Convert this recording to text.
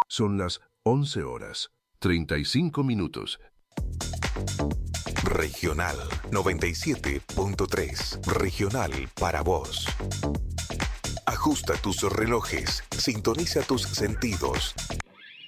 Son las 11:35. Regional 97.3. Regional para vos. Ajusta tus relojes, sintoniza tus sentidos.